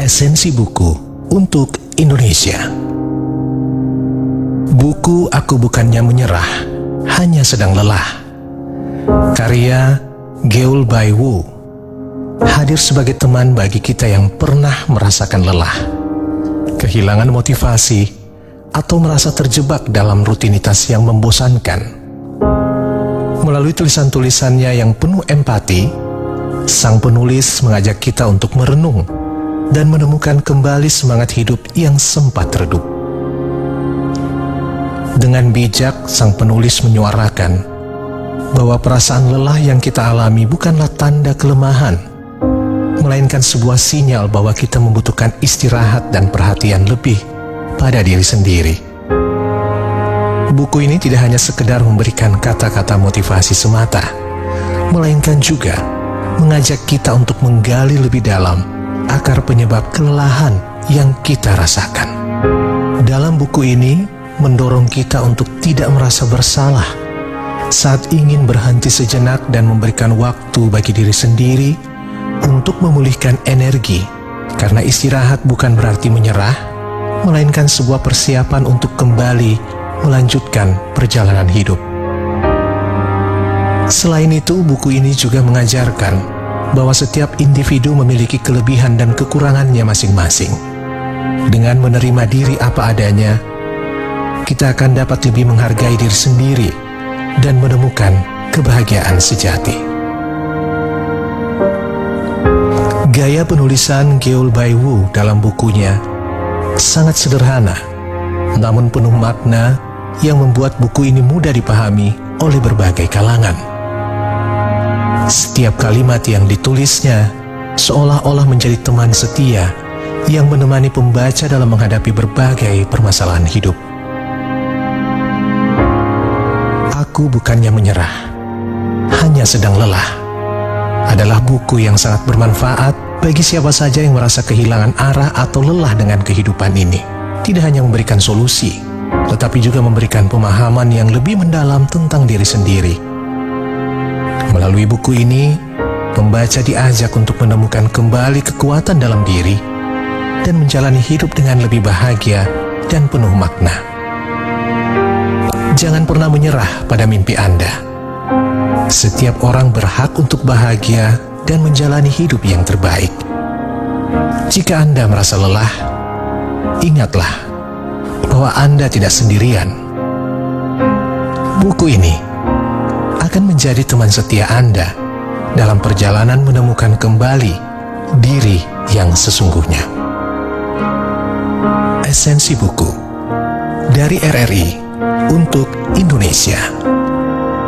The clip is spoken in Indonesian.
Esensi buku untuk Indonesia. Buku Aku Bukannya Menyerah, Hanya Sedang Lelah, karya Geul Bai Wu, hadir sebagai teman bagi kita yang pernah merasakan lelah, kehilangan motivasi, atau merasa terjebak dalam rutinitas yang membosankan. Melalui tulisan-tulisannya yang penuh empati, sang penulis mengajak kita untuk merenung dan menemukan kembali semangat hidup yang sempat redup. Dengan bijak, sang penulis menyuarakan bahwa perasaan lelah yang kita alami bukanlah tanda kelemahan, melainkan sebuah sinyal bahwa kita membutuhkan istirahat dan perhatian lebih pada diri sendiri. Buku ini tidak hanya sekedar memberikan kata-kata motivasi semata, melainkan juga mengajak kita untuk menggali lebih dalam akar penyebab kelelahan yang kita rasakan. Dalam buku ini mendorong kita untuk tidak merasa bersalah saat ingin berhenti sejenak dan memberikan waktu bagi diri sendiri untuk memulihkan energi, karena istirahat bukan berarti menyerah, melainkan sebuah persiapan untuk kembali melanjutkan perjalanan hidup. Selain itu, buku ini juga mengajarkan bahwa setiap individu memiliki kelebihan dan kekurangannya masing-masing. Dengan menerima diri apa adanya, kita akan dapat lebih menghargai diri sendiri dan menemukan kebahagiaan sejati. Gaya penulisan Geul Bai Wu dalam bukunya sangat sederhana, namun penuh makna yang membuat buku ini mudah dipahami oleh berbagai kalangan. Setiap kalimat yang ditulisnya seolah-olah menjadi teman setia yang menemani pembaca dalam menghadapi berbagai permasalahan hidup. Aku Bukannya Menyerah, Hanya Sedang Lelah adalah buku yang sangat bermanfaat bagi siapa saja yang merasa kehilangan arah atau lelah dengan kehidupan ini. Tidak hanya memberikan solusi, tetapi juga memberikan pemahaman yang lebih mendalam tentang diri sendiri. Melalui buku ini, pembaca diajak untuk menemukan kembali kekuatan dalam diri dan menjalani hidup dengan lebih bahagia dan penuh makna. Jangan pernah menyerah pada mimpi Anda. Setiap orang berhak untuk bahagia dan menjalani hidup yang terbaik. Jika Anda merasa lelah, ingatlah bahwa Anda tidak sendirian. Buku ini akan menjadi teman setia Anda dalam perjalanan menemukan kembali diri yang sesungguhnya. Esensi buku dari RRI untuk Indonesia.